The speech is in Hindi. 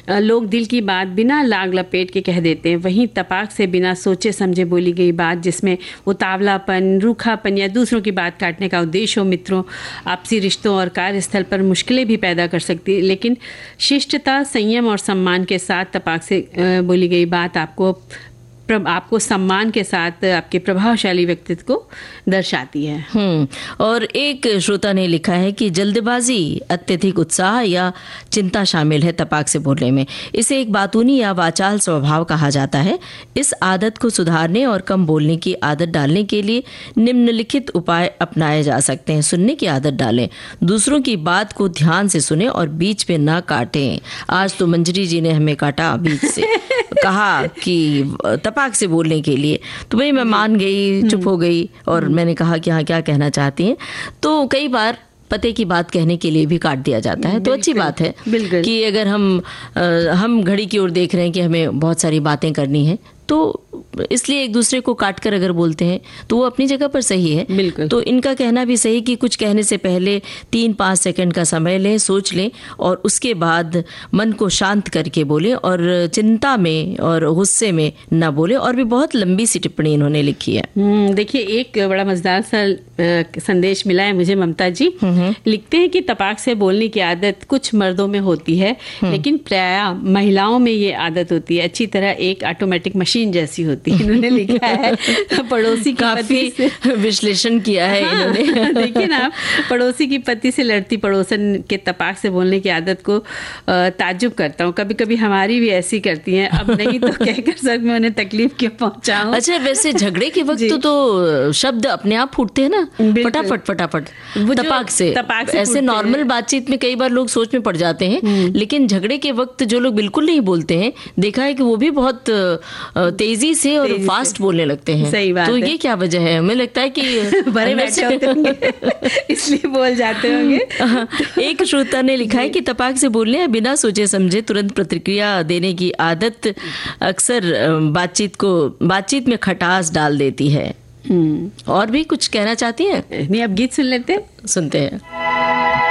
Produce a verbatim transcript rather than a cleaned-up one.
लोग दिल की बात बिना लाग लपेट के कह देते हैं, वहीं तपाक से बिना सोचे समझे बोली गई बात जिसमें उतावलापन, रूखापन या दूसरों की बात काटने का उद्देश्य हो, मित्रों, आपसी रिश्तों और कार्यस्थल पर मुश्किलें भी पैदा कर सकती है। लेकिन शिष्टता, संयम और सम्मान के साथ तपाक से बोली गई बात आपको आपको सम्मान के साथ आपके प्रभावशाली व्यक्तित्व को दर्शाती है। हम्म और एक श्रोता ने लिखा है कि जल्दबाजी, अत्यधिक उत्साह या चिंता शामिल है तपाक से बोलने में। इसे एक बातूनी या वाचाल स्वभाव कहा जाता है। इस आदत को सुधारने और कम बोलने की आदत डालने के लिए निम्नलिखित उपाय अपनाए जा सकते हैं। सुनने की आदत डालें, दूसरों की बात को ध्यान से सुने और बीच में ना काटें। आज तो मंजरी जी ने हमें काटा बीच से, कहा कि तपाक से बोलने के लिए, तो भाई मैं मान गई, चुप हो गई और मैंने कहा कि हाँ क्या कहना चाहती हैं। तो कई बार पते की बात कहने के लिए भी काट दिया जाता है, तो अच्छी बात है कि अगर हम आ, हम घड़ी की ओर देख रहे हैं कि हमें बहुत सारी बातें करनी है, तो इसलिए एक दूसरे को काट कर अगर बोलते हैं तो वो अपनी जगह पर सही है। बिल्कुल। तो इनका कहना भी सही कि कुछ कहने से पहले तीन पाँच सेकंड का समय लें, सोच लें और उसके बाद मन को शांत करके बोलें और चिंता में और गुस्से में ना बोलें। और भी बहुत लंबी सी टिप्पणी इन्होंने लिखी है। देखिए, एक बड़ा मजेदार सा संदेश मिला है मुझे। ममता जी लिखते हैं कि तपाक से बोलने की आदत कुछ मर्दों में होती है, लेकिन प्रायः महिलाओं में ये आदत होती है अच्छी तरह एक ऑटोमेटिक मशीन जैसी होती है। इन्होंने लिखा है पड़ोसी की पति से विश्लेषण किया है हाँ, इन्होंने। देखिए ना, पड़ोसी की पति से लड़ती पड़ोसन के तपाक से बोलने की आदत को ताज्जुब करता हूँ। कभी कभी हमारी भी ऐसी करती हैं, अब नहीं तो कहकर सच में उन्हें तकलीफ क्यों पहुंचाऊं। अच्छा, वैसे झगड़े के वक्त तो, तो शब्द अपने आप फूटते हैं ना, फटाफट फटाफट तपाक से, तपाक से ऐसे नॉर्मल बातचीत में कई बार लोग सोच में पड़ जाते हैं, लेकिन झगड़े के वक्त जो लोग बिल्कुल नहीं बोलते हैं, देखा है कि वो भी बहुत तेजी से और फास्ट बोलने लगते हैं। सही बात तो है। ये क्या वजह है? हमें लगता है कि बड़े बैठे होते होंगे इसलिए बोल जाते होंगे। एक श्रोता ने लिखा है कि तपाक से बोलने बिना सोचे समझे तुरंत प्रतिक्रिया देने की आदत अक्सर बातचीत को बातचीत में खटास डाल देती है। और भी कुछ कहना चाहती हैं? नहीं, अब गीत सुन लेते हैं। सुनते हैं।